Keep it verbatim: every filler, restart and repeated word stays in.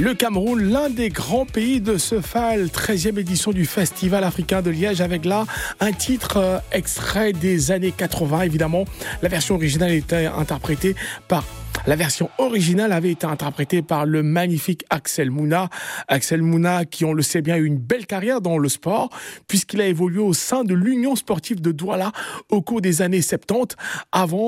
Le Cameroun, l'un des grands pays de ce F A L, treizième édition du Festival africain de Liège, avec là un titre euh, extrait des années quatre-vingts. Évidemment, la version originale était interprétée par La version originale avait été interprétée par le magnifique Axel Mouna. Axel Mouna, qui, on le sait bien, a eu une belle carrière dans le sport, puisqu'il a évolué au sein de l'Union sportive de Douala au cours des années soixante-dix, avant